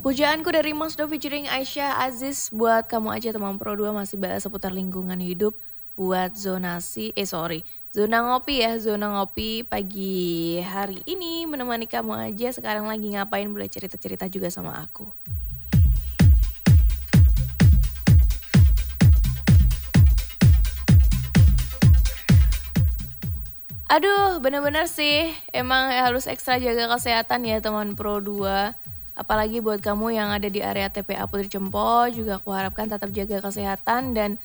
Pujaanku dari Mas Do featuring Aisyah Aziz. Buat kamu aja teman Pro 2 masih bahas seputar lingkungan hidup. Buat zona ngopi ya. Zona ngopi pagi hari ini menemani kamu aja. Sekarang lagi ngapain, boleh cerita-cerita juga sama aku. Aduh, bener-bener sih emang harus ekstra jaga kesehatan ya teman Pro 2. Apalagi buat kamu yang ada di area TPA Putri Cempo, juga aku harapkan tetap jaga kesehatan. Dan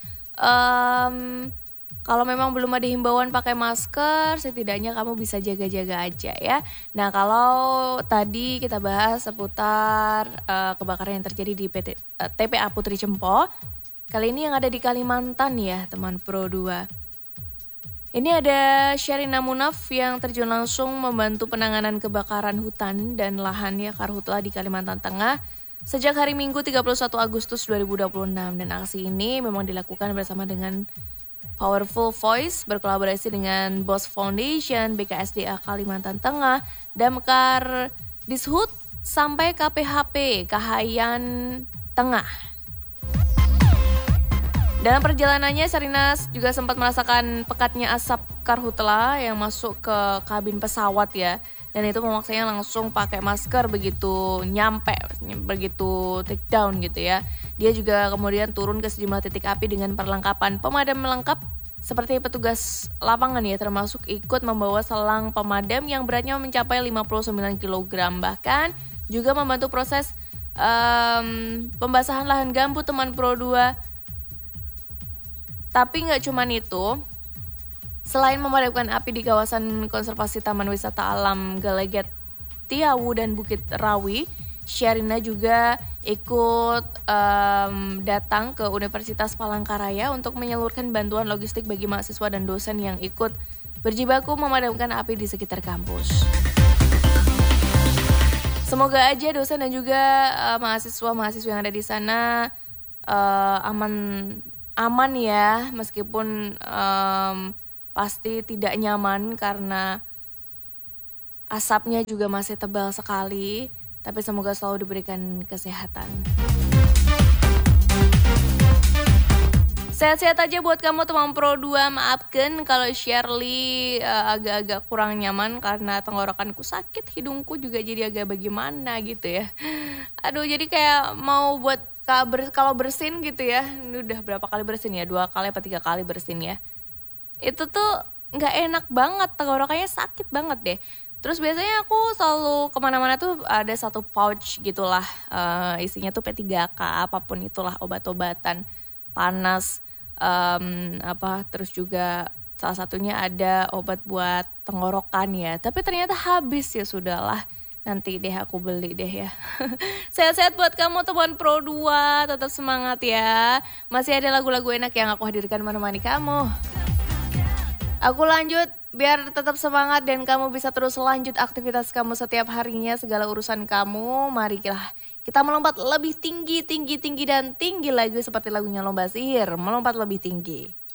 kalau memang belum ada himbauan pakai masker, setidaknya kamu bisa jaga-jaga aja ya. Nah, kalau tadi kita bahas seputar kebakaran yang terjadi di TPA Putri Cempo, kali ini yang ada di Kalimantan ya teman Pro 2. Ini ada Sherina Munaf yang terjun langsung membantu penanganan kebakaran hutan dan lahan ya karhutla di Kalimantan Tengah sejak hari Minggu 31 Agustus 2026. Dan aksi ini memang dilakukan bersama dengan Powerful Voice berkolaborasi dengan Boss Foundation, BKSDA Kalimantan Tengah, Damkar Dishub sampai KPHP Kahayan Tengah. Dalam perjalanannya, Sherina juga sempat merasakan pekatnya asap karhutla yang masuk ke kabin pesawat ya. Dan itu memaksanya langsung pakai masker begitu take down gitu ya. Dia juga kemudian turun ke sejumlah titik api dengan perlengkapan pemadam lengkap seperti petugas lapangan ya, termasuk ikut membawa selang pemadam yang beratnya mencapai 59 kg. Bahkan juga membantu proses pembasahan lahan gambut teman Pro 2. Tapi nggak cuman itu, selain memadamkan api di kawasan konservasi Taman Wisata Alam Galeget Tiawu dan Bukit Rawi, Sherina juga ikut datang ke Universitas Palangkaraya untuk menyalurkan bantuan logistik bagi mahasiswa dan dosen yang ikut berjibaku memadamkan api di sekitar kampus. Semoga aja dosen dan juga mahasiswa yang ada di sana aman ya, meskipun pasti tidak nyaman karena asapnya juga masih tebal sekali, tapi semoga selalu diberikan kesehatan. Sehat-sehat aja buat kamu teman Pro 2. Maafkan kalau Shirley agak-agak kurang nyaman karena tenggorokanku sakit, hidungku juga jadi agak bagaimana gitu ya. Aduh, jadi kayak mau buat kalau bersin gitu ya. Ini udah berapa kali bersin ya? 2 kali apa 3 kali bersin ya. Itu tuh gak enak banget, tenggorokannya sakit banget deh. Terus biasanya aku selalu kemana-mana tuh ada satu pouch gitulah, isinya tuh P3K, apapun itulah, obat-obatan panas, terus juga salah satunya ada obat buat tenggorokan ya. Tapi ternyata habis ya, sudahlah. Nanti deh aku beli deh ya. Sehat-sehat buat kamu teman Pro 2. Tetap semangat ya. Masih ada lagu-lagu enak yang aku hadirkan menemani kamu. Aku lanjut biar tetap semangat dan kamu bisa terus lanjut aktivitas kamu setiap harinya, segala urusan kamu. Marilah kita melompat lebih tinggi dan tinggi lagi seperti lagunya Lomba Sihir, melompat lebih tinggi.